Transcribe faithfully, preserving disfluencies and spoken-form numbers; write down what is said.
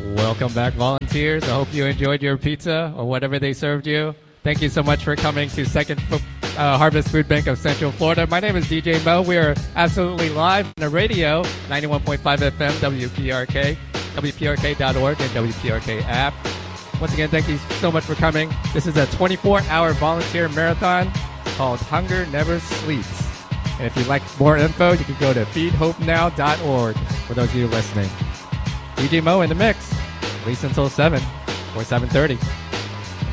Welcome back, volunteers. I hope you enjoyed your pizza or whatever they served you. Thank you so much for coming to Second uh, Harvest Food Bank of Central Florida. My name is D J Mo. We are absolutely live on the radio, ninety-one point five F M, W P R K, W P R K dot org, and W P R K app. Once again, thank you so much for coming. This is a twenty-four hour volunteer marathon called Hunger Never Sleeps. And if you'd like more info, you can go to feed hope now dot org for those of you listening. D J Mo in the mix, at least until seven or seven thirty.